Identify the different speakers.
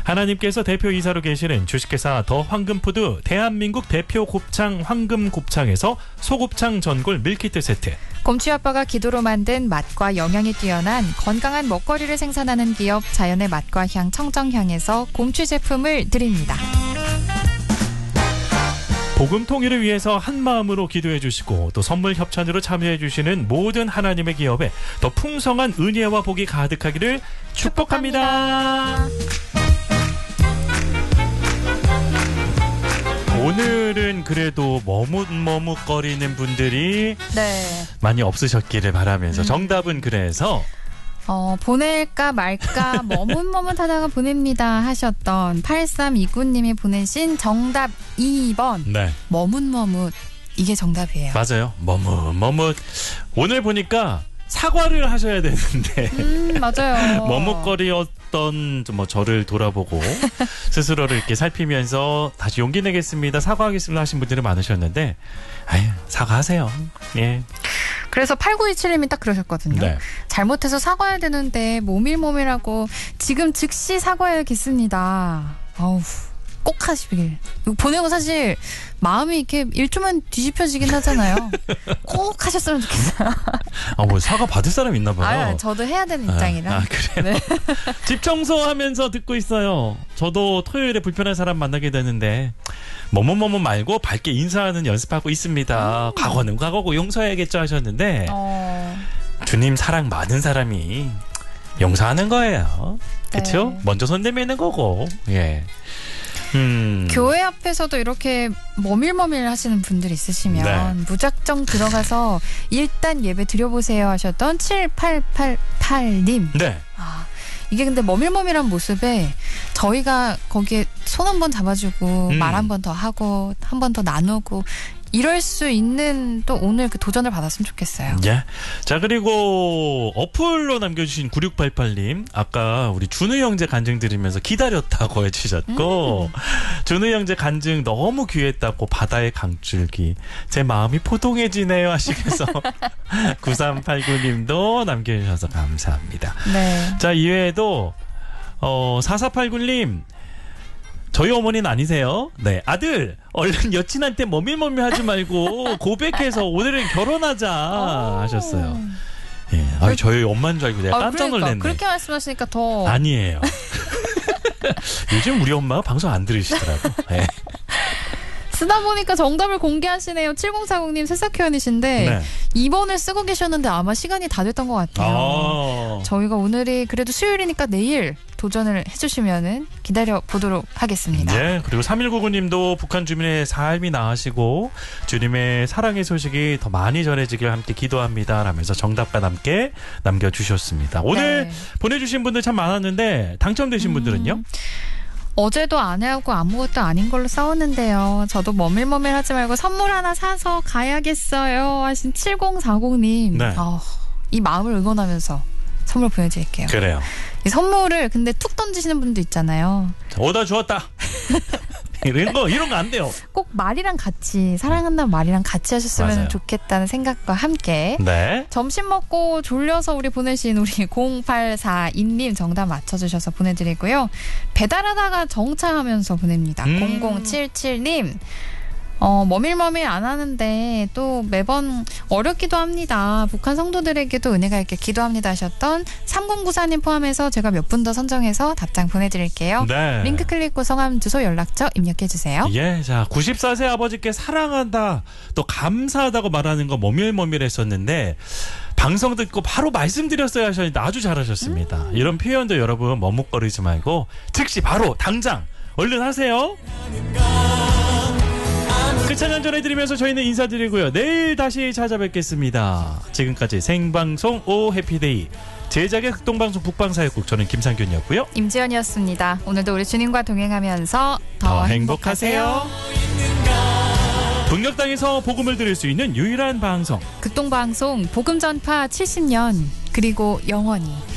Speaker 1: 하나님께서 대표이사로 계시는 주식회사 더 황금푸드 대한민국 대표 곱창 황금곱창에서 소곱창 전골 밀키트 세트,
Speaker 2: 곰취 아빠가 기도로 만든 맛과 영양이 뛰어난 건강한 먹거리를 생산하는 기업 자연의 맛과 향 청정향에서 곰취 제품을 드립니다.
Speaker 1: 복음 통일을 위해서 한 마음으로 기도해 주시고 또 선물 협찬으로 참여해 주시는 모든 하나님의 기업에 더 풍성한 은혜와 복이 가득하기를 축복합니다. 오늘은 그래도 머뭇머뭇거리는 분들이 많이 없으셨기를 바라면서 정답은 그래서
Speaker 2: 보낼까 말까 머뭇머뭇하다가 보냅니다 하셨던 8329님이 보내신 정답 2번.
Speaker 1: 네.
Speaker 2: 머뭇머뭇. 이게 정답이에요.
Speaker 1: 맞아요. 머뭇머뭇. 오늘 보니까 사과를 하셔야 되는데
Speaker 2: 맞아요.
Speaker 1: 머뭇거리었던 저를 돌아보고 스스로를 이렇게 살피면서 다시 용기 내겠습니다, 사과하겠습니다 하신 분들이 많으셨는데 사과하세요. 예.
Speaker 2: 그래서 8927님이 딱 그러셨거든요.
Speaker 1: 네.
Speaker 2: 잘못해서 사과해야 되는데 모밀모밀하고 지금 즉시 사과해야겠습니다. 꼭 하시길. 보내고 사실 마음이 이렇게 1초만 뒤집혀지긴 하잖아요. 꼭 하셨으면 좋겠어요.
Speaker 1: 뭐 사과 받을 사람 있나 봐요.
Speaker 2: 저도 해야 되는 입장이라.
Speaker 1: 그래요? 네. 집 청소하면서 듣고 있어요. 저도 토요일에 불편한 사람 만나게 되는데 머뭇머뭇 말고 밝게 인사하는 연습하고 있습니다. 과거는 과거고 용서해야겠죠 하셨는데 주님 사랑 많은 사람이 용서하는 거예요. 그렇죠?
Speaker 2: 네.
Speaker 1: 먼저 손 내미는 거고. 예.
Speaker 2: 교회 앞에서도 이렇게 머밀머밀 하시는 분들 있으시면 무작정 들어가서 일단 예배 드려보세요 하셨던 7888님.
Speaker 1: 네.
Speaker 2: 이게 근데 머밀머밀한 모습에 저희가 거기에 손 한 번 잡아주고 말 한 번 더 하고 한 번 더 나누고 이럴 수 있는 또 오늘 그 도전을 받았으면 좋겠어요.
Speaker 1: 예. 자, 그리고 어플로 남겨주신 9688님, 아까 우리 준우 형제 간증 들으면서 기다렸다고 해주셨고, 준우 형제 간증 너무 귀했다고 바다의 강줄기, 제 마음이 포동해지네요 하시면서 9389님도 남겨주셔서 감사합니다.
Speaker 2: 네.
Speaker 1: 자, 이외에도 4489님, 저희 어머니는 아니세요? 네, 아들 얼른 여친한테 머밀머밀 하지 말고 고백해서 오늘은 결혼하자 하셨어요. 예, 저희 엄마인 줄 알고 내가 깜짝 놀랐네.
Speaker 2: 그렇게 말씀하시니까 더
Speaker 1: 아니에요. 요즘 우리 엄마가 방송 안 들으시더라고. 네.
Speaker 2: 쓰다 보니까 정답을 공개하시네요. 7040님 새싹회원이신데 2번을 쓰고 계셨는데 아마 시간이 다 됐던 것 같아요. 저희가 오늘이 그래도 수요일이니까 내일 도전을 해주시면은 기다려보도록 하겠습니다.
Speaker 1: 네, 그리고 3199님도 북한 주민의 삶이 나으시고 주님의 사랑의 소식이 더 많이 전해지길 함께 기도합니다 라면서 정답과 함께 남겨주셨습니다. 오늘 보내주신 분들 참 많았는데 당첨되신 분들은요?
Speaker 2: 어제도 아내하고 아무것도 아닌 걸로 싸웠는데요. 저도 머밀머밀 하지 말고 선물 하나 사서 가야겠어요 하신 7040님.
Speaker 1: 네.
Speaker 2: 이 마음을 응원하면서 선물 보내드릴게요.
Speaker 1: 그래요.
Speaker 2: 이 선물을 근데 툭 던지시는 분도 있잖아요.
Speaker 1: 오다 주었다. 이런 거 안 돼요.
Speaker 2: 꼭 말이랑 같이 사랑한다는 말이랑 같이 하셨으면
Speaker 1: 맞아요.
Speaker 2: 좋겠다는 생각과 함께 점심 먹고 졸려서 우리 보내신 우리 0842님 정답 맞춰주셔서 보내드리고요. 배달하다가 정차하면서 보냅니다. 0077님 머밀머밀 안 하는데 또 매번 어렵기도 합니다. 북한 성도들에게도 은혜가 있게 기도합니다 하셨던 3094님 포함해서 제가 몇 분 더 선정해서 답장 보내드릴게요.
Speaker 1: 네.
Speaker 2: 링크 클릭 후 성함 주소 연락처 입력해주세요.
Speaker 1: 예, 자 94세 아버지께 사랑한다 또 감사하다고 말하는 거 머밀머밀했었는데 방송 듣고 바로 말씀드렸어야 하셨는데 아주 잘하셨습니다. 이런 표현도 여러분 머뭇거리지 말고 즉시 바로 당장 얼른 하세요. 끝찬양 전해드리면서 저희는 인사드리고요. 내일 다시 찾아뵙겠습니다. 지금까지 생방송 오 해피데이 제작의 극동방송 북방사역국 저는 김상균이었고요.
Speaker 2: 임지연이었습니다. 오늘도 우리 주님과 동행하면서 더 행복하세요.
Speaker 1: 북녘 땅에서 복음을 들을 수 있는 유일한 방송
Speaker 2: 극동방송 복음 전파 70년 그리고 영원히